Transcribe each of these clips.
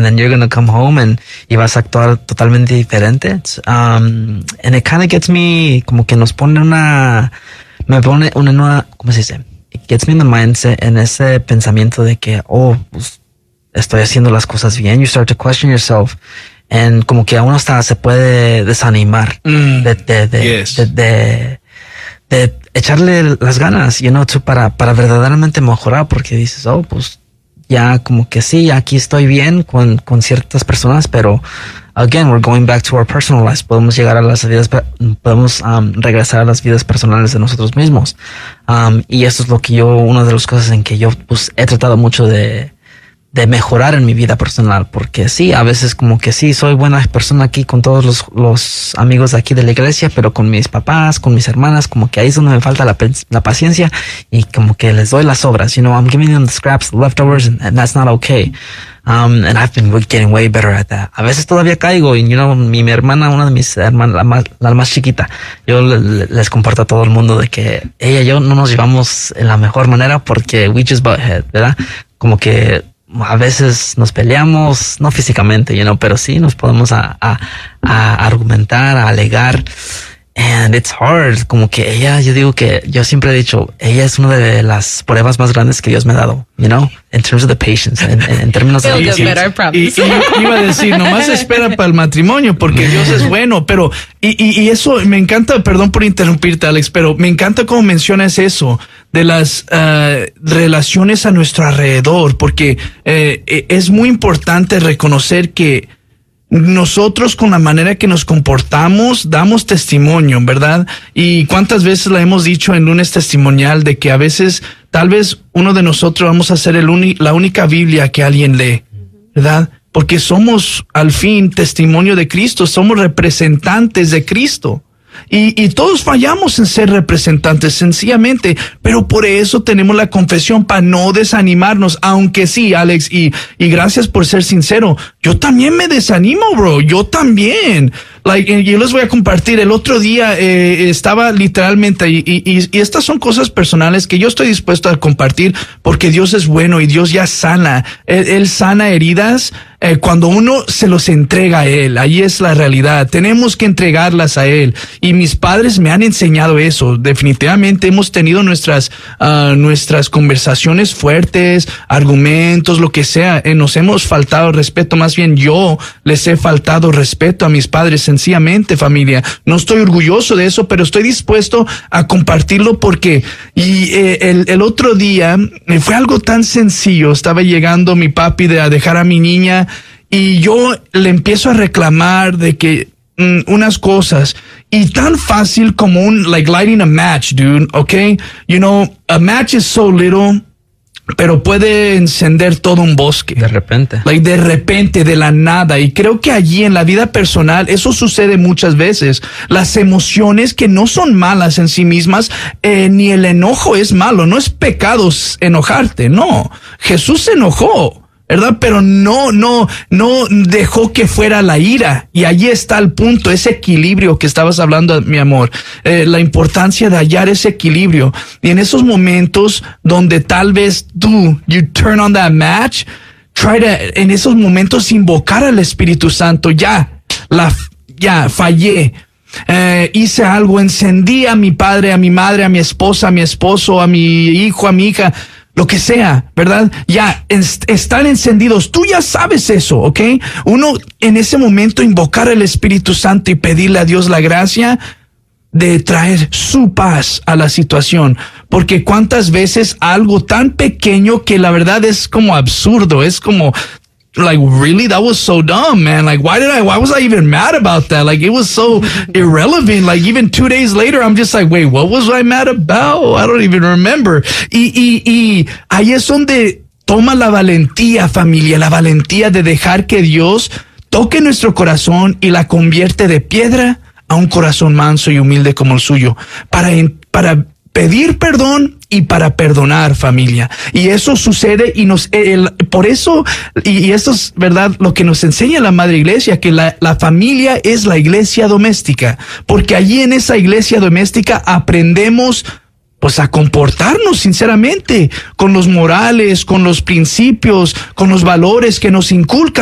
then you're gonna come home y vas a actuar totalmente diferente. And it kind of gets me, como que me pone una nueva, ¿cómo se dice? It gets me in the mindset, en ese pensamiento de que, pues, estoy haciendo las cosas bien. You start to question yourself. And como que a uno hasta se puede desanimar de echarle las ganas, para verdaderamente mejorar, porque dices, pues ya como que sí, aquí estoy bien con ciertas personas, pero again, we're going back to our personal lives. Podemos llegar a las vidas, podemos regresar a las vidas personales de nosotros mismos. Y esto es una de las cosas en que yo pues he tratado mucho de mejorar en mi vida personal, porque sí, a veces como que sí, soy buena persona aquí con todos los amigos de aquí de la iglesia, pero con mis papás, con mis hermanas, como que ahí es donde me falta la paciencia y como que les doy las sobras, I'm giving them the scraps, the leftovers, and that's not okay. And I've been getting way better at that. A veces todavía caigo y, mi hermana, una de mis hermanas, la más chiquita, yo les comparto a todo el mundo de que ella y yo no nos llevamos en la mejor manera porque we just butt head, ¿verdad? Como que a veces nos peleamos, no físicamente, pero sí nos podemos a argumentar, a alegar. And it's hard. Como que ella, yo siempre he dicho, ella es una de las pruebas más grandes que Dios me ha dado, in terms of the patience, en términos de y iba a decir, nomás espera para el matrimonio, porque Dios es bueno, pero, y eso me encanta, perdón por interrumpirte, Alex, pero me encanta cómo mencionas eso, de las relaciones a nuestro alrededor, porque es muy importante reconocer que nosotros con la manera que nos comportamos damos testimonio, ¿verdad? Y cuántas veces la hemos dicho en lunes testimonial de que a veces tal vez uno de nosotros vamos a ser la única Biblia que alguien lee, ¿verdad? Porque somos al fin testimonio de Cristo, somos representantes de Cristo. Y todos fallamos en ser representantes, sencillamente, pero por eso tenemos la confesión, para no desanimarnos, aunque sí, Alex, y gracias por ser sincero, yo también me desanimo, bro, yo también. Yo les voy a compartir, el otro día estaba literalmente, y estas son cosas personales que yo estoy dispuesto a compartir, porque Dios es bueno y Dios ya sana, Él sana heridas, cuando uno se los entrega a Él. Ahí es la realidad, tenemos que entregarlas a Él, y mis padres me han enseñado eso. Definitivamente hemos tenido nuestras conversaciones fuertes, argumentos, lo que sea, nos hemos faltado respeto, más bien yo les he faltado respeto a mis padres, sencillamente, familia. No estoy orgulloso de eso, pero estoy dispuesto a compartirlo porque el otro día fue algo tan sencillo. Estaba llegando mi papi a dejar a mi niña y yo le empiezo a reclamar de que unas cosas, y tan fácil como lighting a match, dude, okay? A match is so little, pero puede encender todo un bosque. De repente. De repente, de la nada. Y creo que allí en la vida personal eso sucede muchas veces. Las emociones que no son malas en sí mismas, ni el enojo es malo. No es pecado enojarte, no. Jesús se enojó, ¿verdad? Pero no dejó que fuera la ira. Y allí está el punto, ese equilibrio que estabas hablando, mi amor. La importancia de hallar ese equilibrio. Y en esos momentos donde tal vez you turn on that match, en esos momentos invocar al Espíritu Santo. Ya fallé. Hice algo, encendí a mi padre, a mi madre, a mi esposa, a mi esposo, a mi hijo, a mi hija, lo que sea, ¿verdad? Ya están encendidos. Tú ya sabes eso, ¿ok? Uno en ese momento invocar al Espíritu Santo y pedirle a Dios la gracia de traer su paz a la situación. Porque cuántas veces algo tan pequeño que la verdad es como absurdo, es como really, that was so dumb, man. Why was I even mad about that? It was so irrelevant. Even 2 days later, I'm just wait, what was I mad about? I don't even remember. Y ahí es donde toma la valentía, familia, la valentía de dejar que Dios toque nuestro corazón y la convierte de piedra a un corazón manso y humilde como el suyo, para pedir perdón y para perdonar, familia. Y eso sucede por eso, y esto es verdad, lo que nos enseña la Madre Iglesia, que la familia es la iglesia doméstica, porque allí en esa iglesia doméstica aprendemos a comportarnos sinceramente con los morales, con los principios, con los valores que nos inculcan nuestros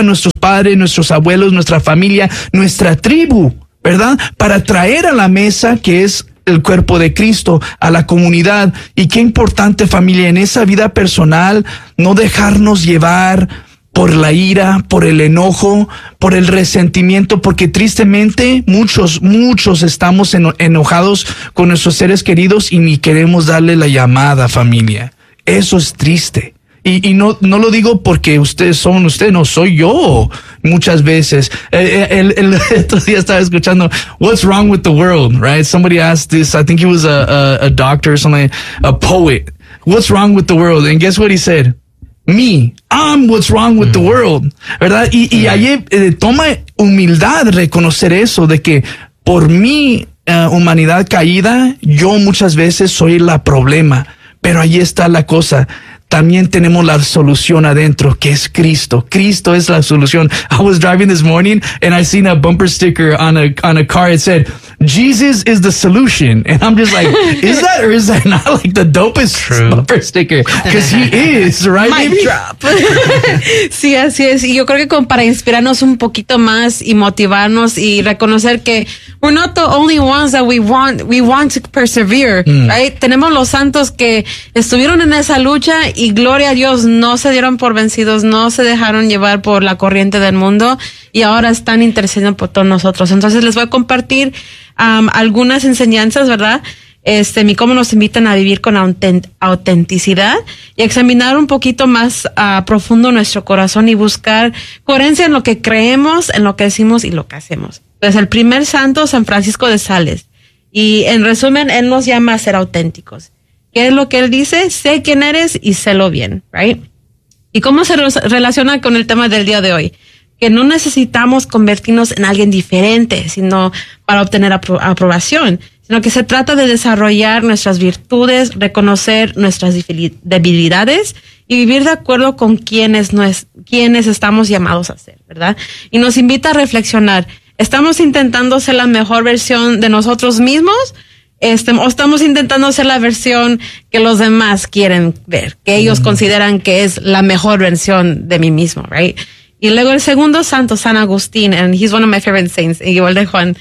padres, nuestros abuelos, nuestra familia, nuestra tribu, ¿verdad? Para traer a la mesa que es el cuerpo de Cristo, a la comunidad. Y qué importante, familia, en esa vida personal, no dejarnos llevar por la ira, por el enojo, por el resentimiento, porque tristemente muchos estamos enojados con nuestros seres queridos y ni queremos darle la llamada, familia. Eso es triste. Y no lo digo porque ustedes, no soy yo muchas veces. El otro día estaba escuchando, what's wrong with the world, right? Somebody asked this, I think he was a doctor or something, a poet. What's wrong with the world? And guess what he said? Me, I'm what's wrong with the world, ¿verdad? Y allí toma humildad reconocer eso, de que por mi humanidad caída, yo muchas veces soy la problema, pero allí está la cosa. También tenemos la solución adentro, que es Cristo. Cristo es la solución. I was driving this morning and I seen a bumper sticker on a car. It said, Jesus is the solution. And I'm just like, is that or is that not like the dopest bumper sticker? Because he is, right? Mic drop. Sí, así es. Y yo creo que como para inspirarnos un poquito más y motivarnos y reconocer que we're not the only ones that we want to persevere, right? Tenemos los santos que estuvieron en esa lucha y gloria a Dios, no se dieron por vencidos, no se dejaron llevar por la corriente del mundo y ahora están intercediendo por todos nosotros. Entonces les voy a compartir algunas enseñanzas, ¿verdad? Cómo nos invitan a vivir con autenticidad y examinar un poquito más profundo nuestro corazón y buscar coherencia en lo que creemos, en lo que decimos y lo que hacemos. Pues el primer santo, San Francisco de Sales. Y en resumen, él nos llama a ser auténticos. ¿Qué es lo que él dice? Sé quién eres y sélo bien, right? ¿Y cómo se relaciona con el tema del día de hoy? Que no necesitamos convertirnos en alguien diferente, sino para obtener aprobación, sino que se trata de desarrollar nuestras virtudes, reconocer nuestras debilidades y vivir de acuerdo con quienes estamos llamados a ser, ¿verdad? Y nos invita a reflexionar, ¿estamos intentando ser la mejor versión de nosotros mismos? O estamos intentando ser la versión que los demás quieren ver, que ellos consideran que es la mejor versión de mí mismo, right? Y luego el segundo santo, San Agustín, and he's one of my favorite saints, igual de Juan.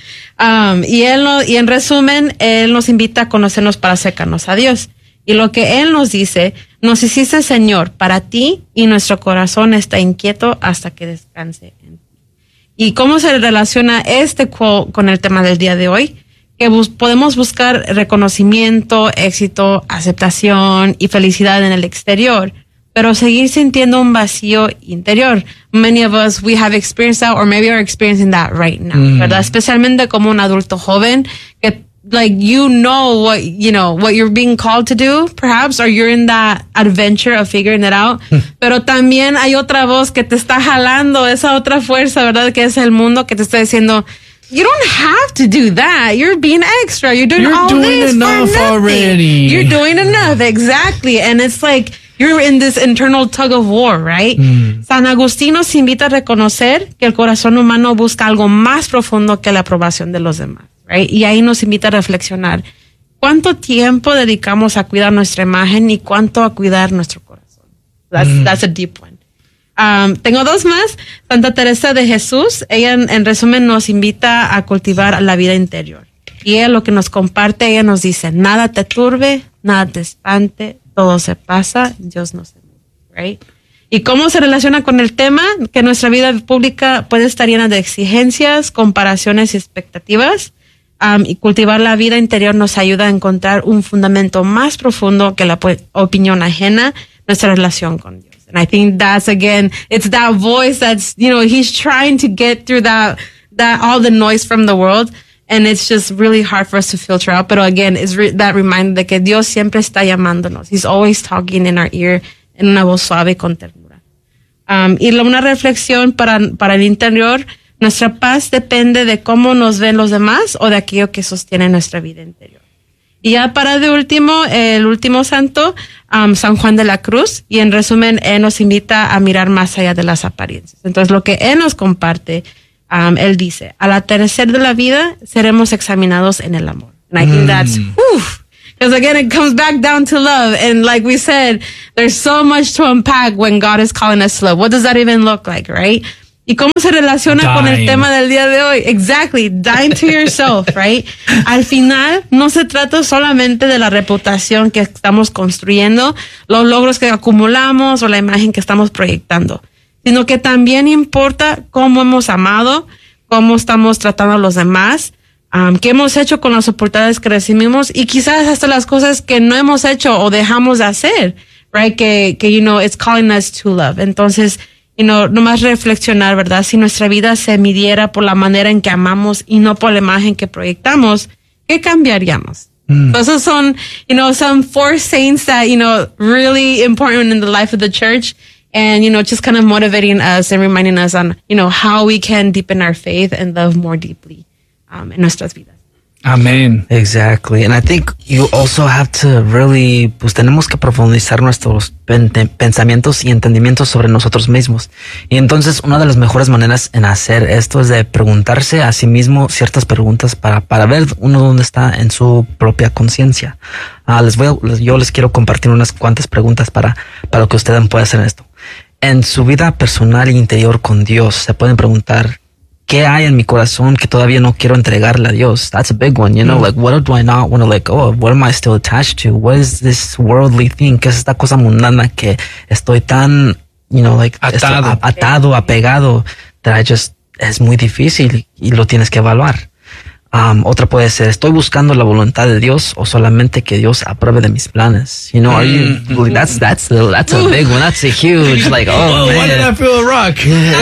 Y en resumen, él nos invita a conocernos para acercarnos a Dios. Y lo que él nos dice, nos hiciste Señor para ti y nuestro corazón está inquieto hasta que descanse en ti. ¿Y cómo se relaciona este quote con el tema del día de hoy? Que podemos buscar reconocimiento, éxito, aceptación y felicidad en el exterior, pero seguir sintiendo un vacío interior. Many of us, we have experienced that, or maybe are experiencing that right now, ¿verdad? Especialmente como un adulto joven, que like you know what you're being called to do, perhaps, or you're in that adventure of figuring it out. Pero también hay otra voz que te está jalando, esa otra fuerza, ¿verdad? Que es el mundo que te está diciendo, you don't have to do that. You're being extra. You're doing enough already. You're doing enough, exactly. And it's like you're in this internal tug of war, right? San Agustín nos invita a reconocer que el corazón humano busca algo más profundo que la aprobación de los demás, right? Y ahí nos invita a reflexionar cuánto tiempo dedicamos a cuidar nuestra imagen y cuánto a cuidar nuestro corazón. That's a deep one. Tengo dos más. Santa Teresa de Jesús, ella en resumen nos invita a cultivar la vida interior. Y ella lo que nos comparte, ella nos dice, nada te turbe, nada te espante, todo se pasa, Dios no se mueve, right? ¿Y cómo se relaciona con el tema? Que nuestra vida pública puede estar llena de exigencias, comparaciones y expectativas. Y cultivar la vida interior nos ayuda a encontrar un fundamento más profundo que la opinión ajena, nuestra relación con Dios. And I think that's, again, it's that voice that's, he's trying to get through that all the noise from the world. And it's just really hard for us to filter out. But again, it's that reminder de que Dios siempre está llamándonos. He's always talking in our ear en una voz suave y con ternura. Y una reflexión para el interior, nuestra paz depende de cómo nos ven los demás o de aquello que sostiene nuestra vida interior. Y ya para de último, el último santo, San Juan de la Cruz, y en resumen, él nos invita a mirar más allá de las apariencias. Entonces, lo que él nos comparte, él dice, al atardecer de la vida, seremos examinados en el amor. And I think that's, because again, it comes back down to love. And like we said, there's so much to unpack when God is calling us to love. What does that even look like, right? ¿Y cómo se relaciona con el tema del día de hoy? Exactly, dying to yourself, right? Al final, no se trata solamente de la reputación que estamos construyendo, los logros que acumulamos o la imagen que estamos proyectando, sino que también importa cómo hemos amado, cómo estamos tratando a los demás, qué hemos hecho con las oportunidades que recibimos y quizás hasta las cosas que no hemos hecho o dejamos de hacer, right? Que it's calling us to love. Entonces, nomás reflexionar, ¿verdad? Si nuestra vida se midiera por la manera en que amamos y no por la imagen que proyectamos, ¿qué cambiaríamos? Esos son, some 4 sayings that, really important in the life of the church and, just kind of motivating us and reminding us on, how we can deepen our faith and love more deeply en nuestras vidas. Amen. Exactly. And I think you also have to really, pues tenemos que profundizar nuestros pensamientos y entendimientos sobre nosotros mismos. Y entonces una de las mejores maneras en hacer esto es de preguntarse a sí mismo ciertas preguntas para ver uno dónde está en su propia conciencia. Yo les quiero compartir unas cuantas preguntas para que ustedes puedan hacer esto. En su vida personal e interior con Dios, se pueden preguntar, ¿qué hay en mi corazón que todavía no quiero entregarle a Dios? That's a big one, like what do I not want to let go of? What am I still attached to? What is this worldly thing? ¿Qué es esta cosa mundana que estoy tan, atado, apegado, that es muy difícil y lo tienes que evaluar? Otra puede ser, ¿estoy buscando la voluntad de Dios o solamente que Dios apruebe de mis planes? Are you, that's a big one. That's a huge, why did I feel a rock?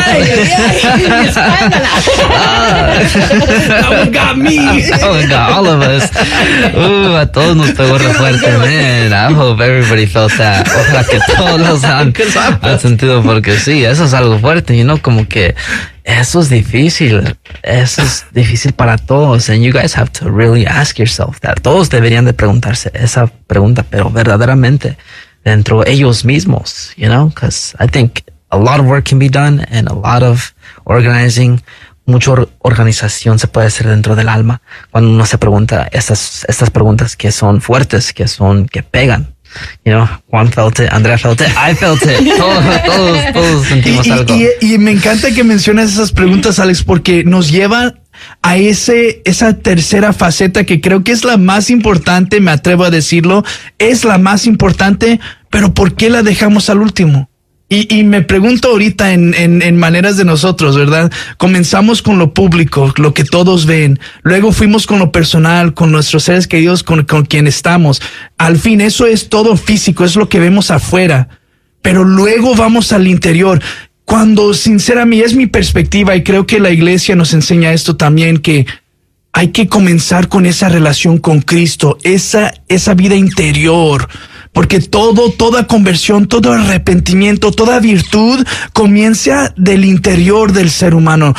That one got me. That one got all of us. A todos nos pegó re fuerte, man. I hope everybody felt that. Ojalá que todos los han sentido, porque sí, eso es algo fuerte, como que eso es difícil. Eso es difícil para todos. And you guys have to really ask yourself that. Todos deberían de preguntarse esa pregunta, pero verdaderamente dentro de ellos mismos, because I think a lot of work can be done and a lot of organizing, mucha organización se puede hacer dentro del alma cuando uno se pregunta estas preguntas que son fuertes, que pegan. Juan felt it, Andrea felt it, I felt it. Todos sentimos algo. Y me encanta que menciones esas preguntas, Alex, porque nos lleva a esa tercera faceta que creo que es la más importante, me atrevo a decirlo, es la más importante, pero ¿por qué la dejamos al último? Y me pregunto ahorita en maneras de nosotros, ¿verdad? Comenzamos con lo público, lo que todos ven. Luego fuimos con lo personal, con nuestros seres queridos, con quien estamos. Al fin, eso es todo físico, es lo que vemos afuera. Pero luego vamos al interior. Cuando, sinceramente, es mi perspectiva y creo que la iglesia nos enseña esto también, que hay que comenzar con esa relación con Cristo, esa vida interior. Porque toda conversión, todo arrepentimiento, toda virtud comienza del interior del ser humano.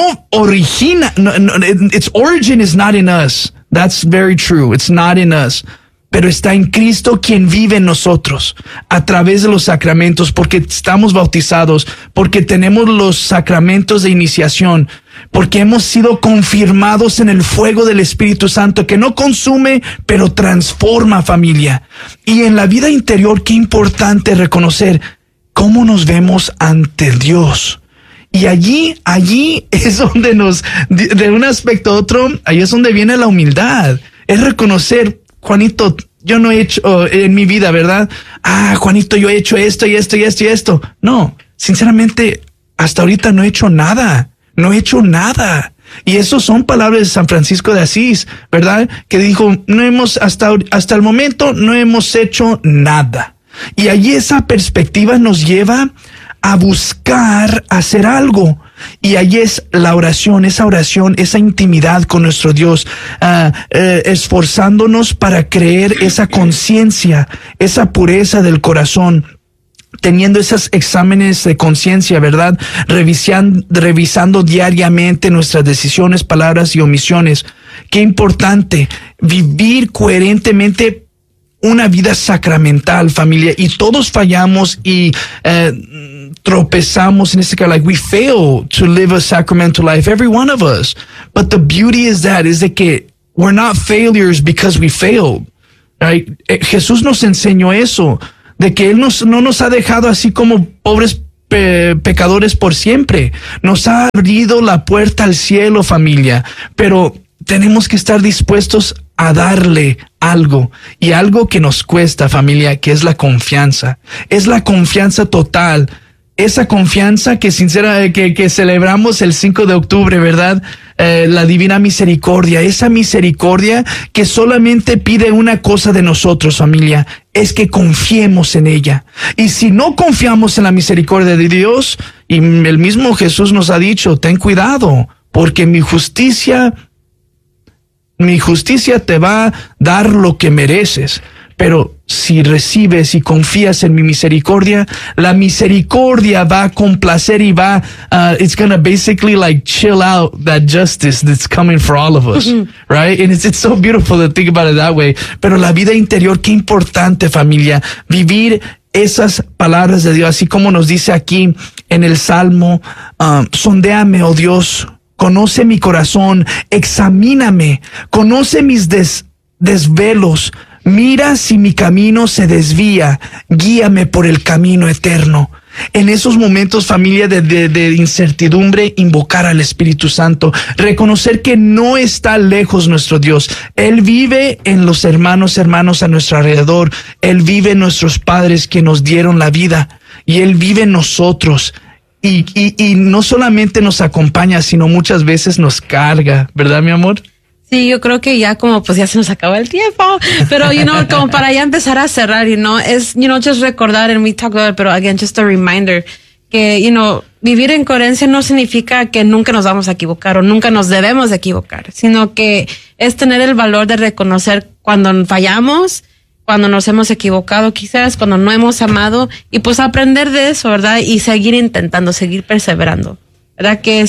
Its origin is not in us. That's very true. It's not in us. Pero está en Cristo quien vive en nosotros a través de los sacramentos, porque estamos bautizados, porque tenemos los sacramentos de iniciación, porque hemos sido confirmados en el fuego del Espíritu Santo que no consume, pero transforma, familia. Y en la vida interior, qué importante reconocer cómo nos vemos ante Dios. Y allí es donde de un aspecto a otro, ahí es donde viene la humildad. Es reconocer, Juanito, yo no he hecho en mi vida, ¿verdad? Juanito, yo he hecho esto y esto y esto y esto. No, sinceramente, hasta ahorita no he hecho nada. No he hecho nada. Y esos son palabras de San Francisco de Asís, ¿verdad? Que dijo, hasta el momento no hemos hecho nada. Y allí esa perspectiva nos lleva a buscar hacer algo. Y allí es la oración, esa intimidad con nuestro Dios, esforzándonos para creer esa conciencia, esa pureza del corazón, teniendo esos exámenes de conciencia, ¿verdad? Revisando diariamente nuestras decisiones, palabras y omisiones. Qué importante vivir coherentemente una vida sacramental, familia, y todos fallamos y tropezamos en este caso, we fail to live a sacramental life, every one of us. But the beauty is de que we're not failures because we failed, right? Jesús nos enseñó eso, de que Él no nos ha dejado así como pobres pecadores por siempre. Nos ha abierto la puerta al cielo, familia, pero tenemos que estar dispuestos a darle algo, y algo que nos cuesta, familia, que es la confianza. Es la confianza total. Esa confianza que que celebramos el 5 de octubre, ¿verdad? La divina misericordia, esa misericordia que solamente pide una cosa de nosotros, familia, es que confiemos en ella. Y si no confiamos en la misericordia de Dios, y el mismo Jesús nos ha dicho, ten cuidado, porque mi justicia te va a dar lo que mereces. Pero si recibes y confías en mi misericordia, la misericordia va a complacer y it's gonna basically like chill out that justice that's coming for all of us, right? And it's so beautiful to think about it that way. Pero la vida interior, qué importante, familia, vivir esas palabras de Dios, así como nos dice aquí en el Salmo, sondéame, oh Dios, conoce mi corazón, examíname, conoce mis desvelos. Mira si mi camino se desvía, guíame por el camino eterno. En esos momentos, familia, de incertidumbre, invocar al Espíritu Santo, reconocer que no está lejos nuestro Dios. Él vive en los hermanos a nuestro alrededor. Él vive en nuestros padres que nos dieron la vida, y Él vive en nosotros. Y no solamente nos acompaña, sino muchas veces nos carga, ¿verdad, mi amor? Sí, yo creo que ya como pues ya se nos acabó el tiempo, pero como para ya empezar a cerrar, es, just recordar, and we talk about it, pero again, just a reminder, que, vivir en coherencia no significa que nunca nos vamos a equivocar o nunca nos debemos de equivocar, sino que es tener el valor de reconocer cuando fallamos, cuando nos hemos equivocado quizás, cuando no hemos amado, y pues aprender de eso, ¿verdad? Y seguir intentando, seguir perseverando, ¿verdad? Que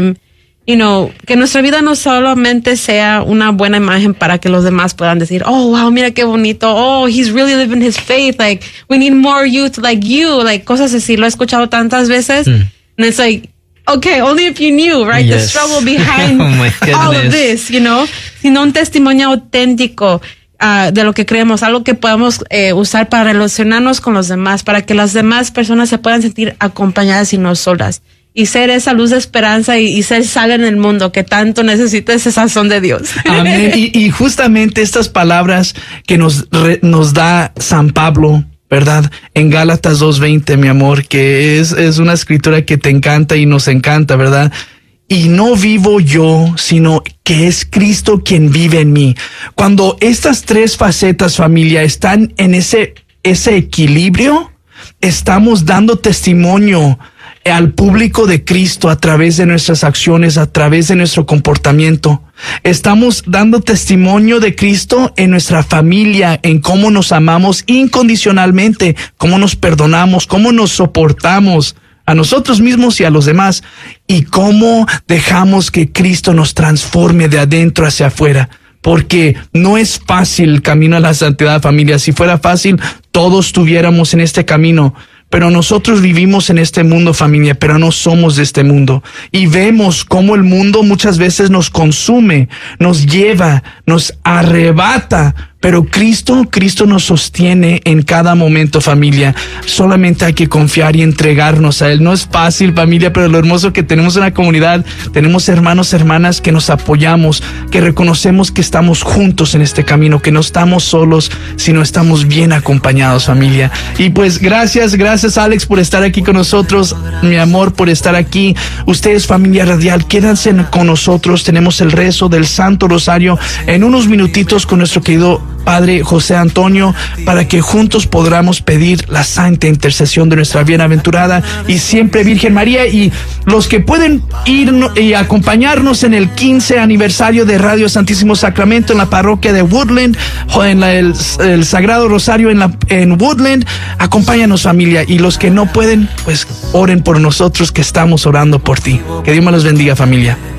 que nuestra vida no solamente sea una buena imagen para que los demás puedan decir, oh, wow, mira qué bonito, oh, he's really living his faith, like, we need more youth like you, like, cosas así, lo he escuchado tantas veces, and it's like, okay, only if you knew, right, the struggle behind all of this, sino un testimonio auténtico de lo que creemos, algo que podamos usar para relacionarnos con los demás, para que las demás personas se puedan sentir acompañadas y no solas. Y ser esa luz de esperanza y ser sal en el mundo que tanto necesita ese sazón de Dios. Amén. Y justamente estas palabras que nos da San Pablo, ¿verdad? En Gálatas 2:20, mi amor, que es una escritura que te encanta y nos encanta, ¿verdad? Y no vivo yo, sino que es Cristo quien vive en mí. Cuando estas tres facetas, familia, están en ese equilibrio, estamos dando testimonio al público de Cristo a través de nuestras acciones, a través de nuestro comportamiento. Estamos dando testimonio de Cristo en nuestra familia, en cómo nos amamos incondicionalmente, cómo nos perdonamos, cómo nos soportamos a nosotros mismos y a los demás, y cómo dejamos que Cristo nos transforme de adentro hacia afuera. Porque no es fácil el camino a la santidad, familia. Si fuera fácil, todos estuviéramos en este camino. Pero nosotros vivimos en este mundo, familia, pero no somos de este mundo. Y vemos cómo el mundo muchas veces nos consume, nos lleva, nos arrebata. Pero Cristo nos sostiene en cada momento, familia. Solamente hay que confiar y entregarnos a Él. No es fácil, familia, pero lo hermoso que tenemos una comunidad, tenemos hermanos, hermanas que nos apoyamos, que reconocemos que estamos juntos en este camino, que no estamos solos, sino estamos bien acompañados, familia. Y pues gracias Alex por estar aquí con nosotros, mi amor, por estar aquí. Ustedes, familia radial, quédense con nosotros. Tenemos el rezo del Santo Rosario en unos minutitos con nuestro querido Padre José Antonio, para que juntos podamos pedir la santa intercesión de nuestra bienaventurada y siempre Virgen María. Y los que pueden ir y acompañarnos en el 15 aniversario de Radio Santísimo Sacramento en la parroquia de Woodland, en el Sagrado Rosario en Woodland, acompáñanos, familia. Y los que no pueden, pues oren por nosotros, que estamos orando por ti. Que Dios me los bendiga, familia.